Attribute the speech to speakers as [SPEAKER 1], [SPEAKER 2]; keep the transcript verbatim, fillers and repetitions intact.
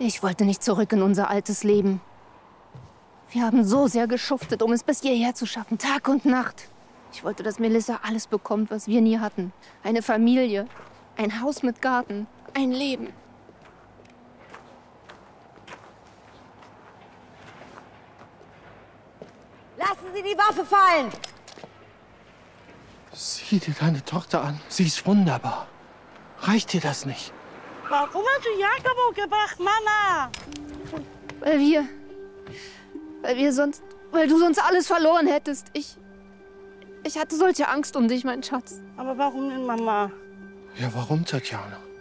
[SPEAKER 1] Ich wollte nicht zurück in unser altes Leben. Wir haben so sehr geschuftet, um es bis hierher zu schaffen, Tag und Nacht. Ich wollte, dass Melissa alles bekommt, was wir nie hatten. Eine Familie, ein Haus mit Garten, ein Leben.
[SPEAKER 2] Lassen Sie die Waffe fallen!
[SPEAKER 3] Sieh dir deine Tochter an. Sie ist wunderbar. Reicht dir das nicht?
[SPEAKER 4] Warum hast du Jakobo gebracht, Mama?
[SPEAKER 1] Weil wir... Weil wir sonst... Weil du sonst alles verloren hättest. Ich... Ich hatte solche Angst um dich, mein Schatz.
[SPEAKER 4] Aber warum denn, Mama?
[SPEAKER 3] Ja, warum, Tatjana?